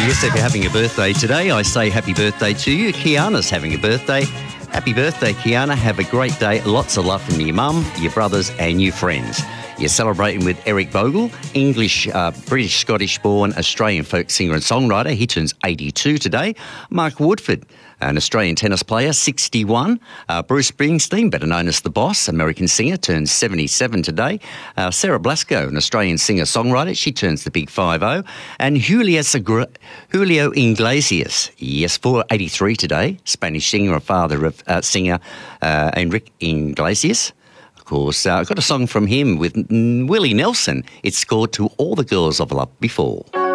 Yes, if you're having a birthday today, I say happy birthday to you. Kiana's having a birthday. Happy birthday, Kiana. Have a great day. Lots of love from your mum, your brothers and your friends. You're celebrating with Eric Bogle, English, British, Scottish-born Australian folk singer and songwriter. He turns 82 today. Mark Woodford, an Australian tennis player, 61. Bruce Springsteen, better known as The Boss, American singer, turns 77 today. Sarah Blasco, an Australian singer-songwriter, she turns the big 50. And Julio Iglesias, yes, 83 today, Spanish singer and father of singer Enrique Iglesias. Of course, I got a song from him with Willie Nelson. It's called To All the Girls I've Loved Before.